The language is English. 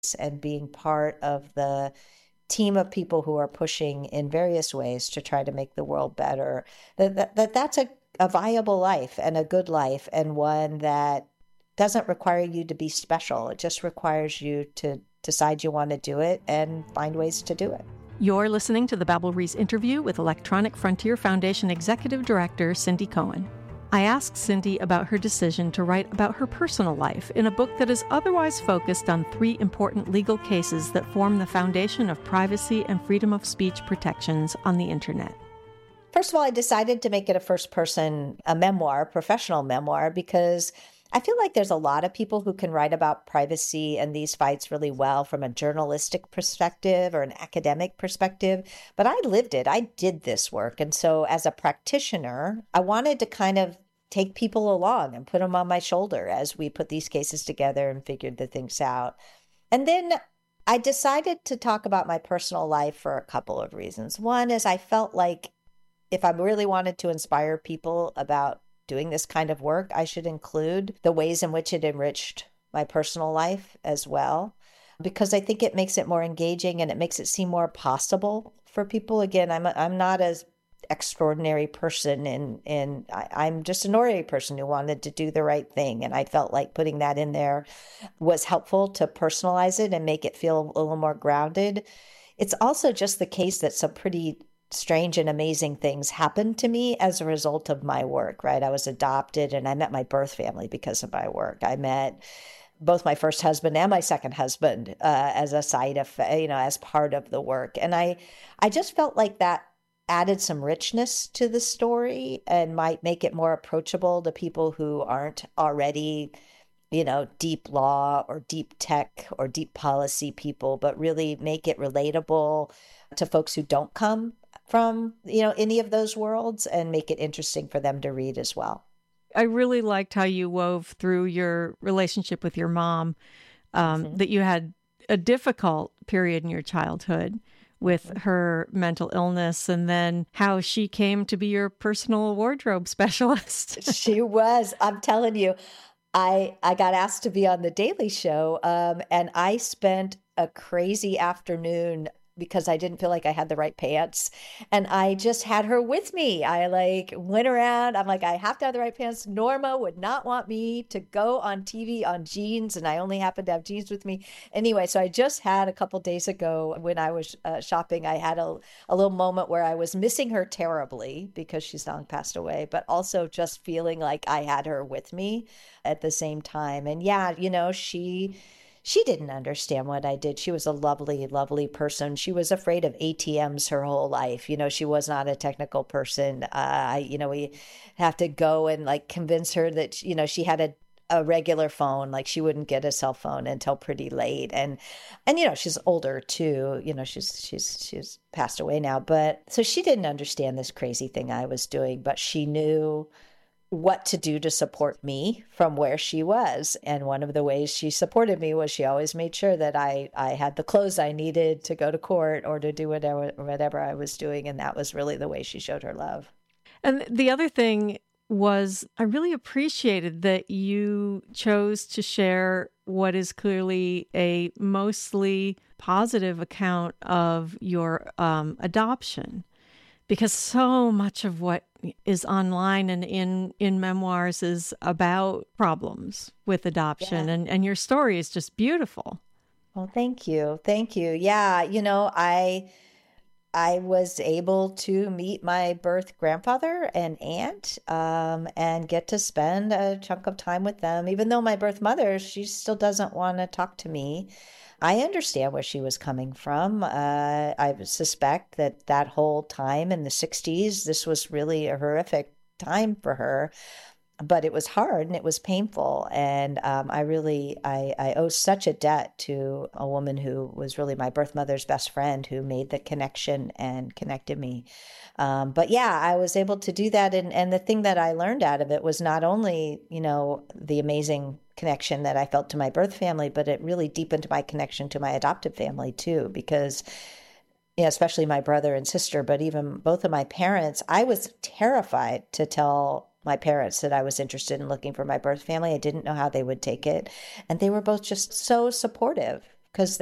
and being part of the team of people who are pushing in various ways to try to make the world better, that's a viable life and a good life, and one that doesn't require you to be special. It just requires you to decide you want to do it and find ways to do it. You're listening to the Bärbel Rees interview with Electronic Frontier Foundation Executive Director Cindy Cohen. I asked Cindy about her decision to write about her personal life in a book that is otherwise focused on 3 important legal cases that form the foundation of privacy and freedom of speech protections on the internet. First of all, I decided to make it a memoir, professional memoir, because I feel like there's a lot of people who can write about privacy and these fights really well from a journalistic perspective or an academic perspective, but I lived it. I did this work. And so as a practitioner, I wanted to kind of take people along and put them on my shoulder as we put these cases together and figured the things out. And then I decided to talk about my personal life for a couple of reasons. One is I felt like if I really wanted to inspire people about doing this kind of work, I should include the ways in which it enriched my personal life as well, because I think it makes it more engaging and it makes it seem more possible for people. Again, I'm not as extraordinary person, and I'm just an ordinary person who wanted to do the right thing. And I felt like putting that in there was helpful to personalize it and make it feel a little more grounded. It's also just the case that some pretty strange and amazing things happened to me as a result of my work, right? I was adopted and I met my birth family because of my work. I met both my first husband and my second husband as a side effect, as part of the work. And I just felt like that added some richness to the story and might make it more approachable to people who aren't already deep law or deep tech or deep policy people, but really make it relatable to folks who don't come from, any of those worlds, and make it interesting for them to read as well. I really liked how you wove through your relationship with your mom, that you had a difficult period in your childhood with her mental illness, and then how she came to be your personal wardrobe specialist. She was. I'm telling you, I got asked to be on The Daily Show, and I spent a crazy afternoon because I didn't feel like I had the right pants. And I just had her with me. I went around. I'm like, I have to have the right pants. Norma would not want me to go on TV on jeans, and I only happened to have jeans with me. Anyway, so I just had a couple days ago when I was shopping, I had a little moment where I was missing her terribly because she's long passed away, but also just feeling like I had her with me at the same time. And yeah, she didn't understand what I did. She was a lovely, lovely person. She was afraid of ATMs her whole life. She was not a technical person. We have to go and convince her that, she had a regular phone. She wouldn't get a cell phone until pretty late. And she's older too. She's passed away now. But so she didn't understand this crazy thing I was doing, but she knew what to do to support me from where she was. And one of the ways she supported me was she always made sure that I had the clothes I needed to go to court or to do whatever I was doing. And that was really the way she showed her love. And the other thing was, I really appreciated that you chose to share what is clearly a mostly positive account of your adoption, because so much of what is online and in memoirs is about problems with adoption. Yeah. And your story is just beautiful. Well, thank you. Thank you. Yeah. I was able to meet my birth grandfather and aunt and get to spend a chunk of time with them. Even though my birth mother, she still doesn't want to talk to me. I understand where she was coming from. I suspect that whole time in the 60s, this was really a horrific time for her. But it was hard and it was painful. And I owe such a debt to a woman who was really my birth mother's best friend, who made the connection and connected me. But yeah, I was able to do that. And the thing that I learned out of it was not only, the amazing connection that I felt to my birth family, but it really deepened my connection to my adoptive family too, because especially my brother and sister, but even both of my parents, I was terrified to tell my parents that I was interested in looking for my birth family. I didn't know how they would take it. And they were both just so supportive because